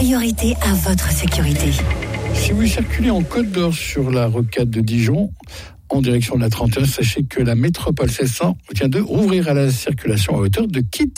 priorité à votre sécurité. Si vous circulez en Côte d'Or sur la rocade de Dijon, en direction de la 31, sachez que la métropole 700 vient de rouvrir à la circulation à hauteur de Kitty.